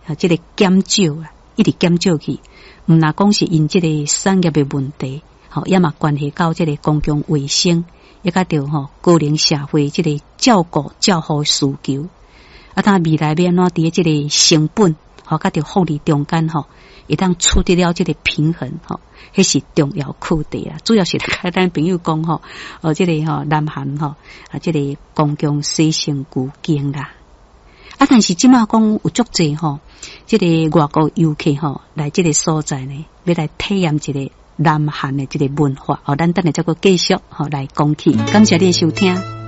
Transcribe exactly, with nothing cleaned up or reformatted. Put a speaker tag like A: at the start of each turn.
A: 啊，这个减少啊，一直减少去。毋若讲是因这个产业的问题，吼，也嘛关系到这个公共卫生，也甲着吼个人社会这个照顾照护需求。啊，他未来要安怎伫这个成本，吼，甲着福利中间吼，会当取得了这个平衡，吼，迄是重要课题啊。主要是甲咱朋友讲吼，哦，这个吼南韩吼啊，这个公共洗身具经啦。啊，但是即马讲有足济吼，这个外国游客吼来这个所在呢，要来体验一个南韩的这个文化。哦，咱等下再个继续吼来讲起。感谢你的收听。